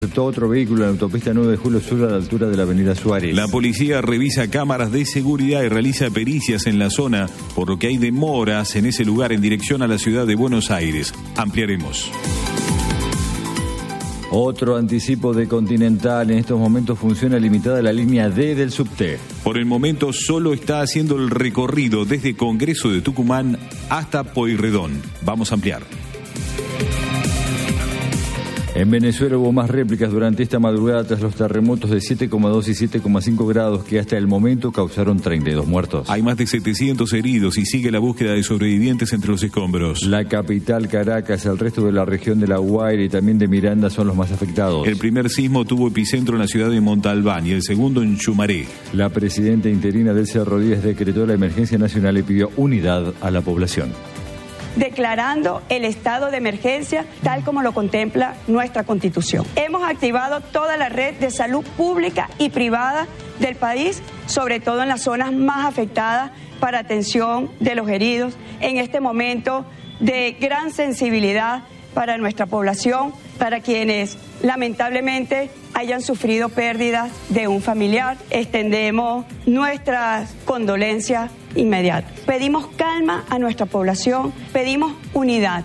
interceptó otro vehículo en la autopista 9 de Julio Sur a la altura de la avenida Suárez. La policía revisa cámaras de seguridad y realiza pericias en la zona, por lo que hay demoras en ese lugar en dirección a la ciudad de Buenos Aires. Ampliaremos. Otro anticipo de Continental. En estos momentos funciona limitada la línea D del subte. Por el momento solo está haciendo el recorrido desde Congreso de Tucumán hasta Pueyrredón. Vamos a ampliar. En Venezuela hubo más réplicas durante esta madrugada tras los terremotos de 7,2 y 7,5 grados que hasta el momento causaron 32 muertos. Hay más de 700 heridos y sigue la búsqueda de sobrevivientes entre los escombros. La capital, Caracas, el resto de la región de La Guaira y también de Miranda son los más afectados. El primer sismo tuvo epicentro en la ciudad de Montalbán y el segundo en Chumaré. La presidenta interina Delcy Rodríguez decretó la emergencia nacional y pidió unidad a la población, declarando el estado de emergencia tal como lo contempla nuestra Constitución. Hemos activado toda la red de salud pública y privada del país, sobre todo en las zonas más afectadas, para atención de los heridos en este momento de gran sensibilidad para nuestra población, para quienes lamentablemente hayan sufrido pérdidas de un familiar. Extendemos nuestras condolencias inmediatas. Pedimos calma a nuestra población, pedimos unidad.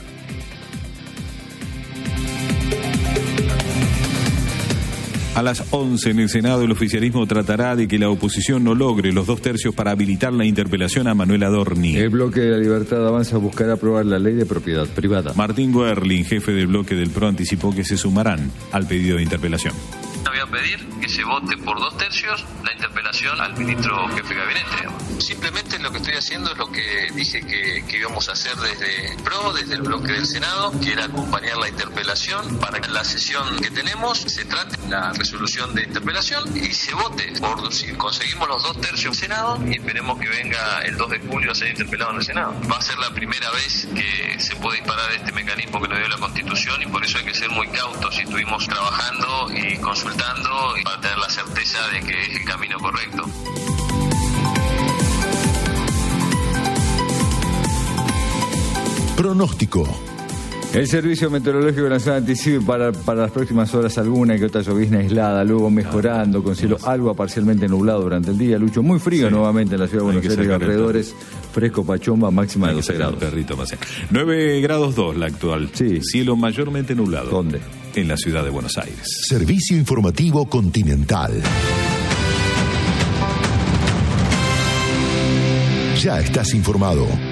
A las 11 en el Senado el oficialismo tratará de que la oposición no logre los 2 tercios para habilitar la interpelación a Manuel Adorni. El bloque de la Libertad Avanza buscará aprobar la ley de propiedad privada. Martín Werling, jefe del bloque del PRO, anticipó que se sumarán al pedido de interpelación. Voy a pedir que se vote por 2 tercios la interpelación al ministro jefe de gabinete. Simplemente lo que estoy haciendo es lo que dije que íbamos a hacer desde el PRO, desde el bloque del Senado, que era acompañar la interpelación para que en la sesión que tenemos se trate la resolución de interpelación y se vote por si conseguimos los 2 tercios del Senado y esperemos que venga el 2 de julio a ser interpelado en el Senado. Va a ser la primera vez que se puede disparar este mecanismo que nos dio la Constitución y por eso hay que ser muy cautos y estuvimos trabajando y consultando para tener la certeza de que es el camino correcto. Pronóstico. El Servicio Meteorológico Nacional anticipa para las próximas horas alguna que otra llovizna aislada, luego mejorando con cielo algo parcialmente nublado durante el día. Lucho, muy frío nuevamente en la ciudad de Buenos Aires y alrededores, fresco Pachomba, máxima de 12 grados. 9 grados 2 la actual. Sí. Cielo mayormente nublado. ¿Dónde? En la ciudad de Buenos Aires. Servicio Informativo Continental. Ya estás informado.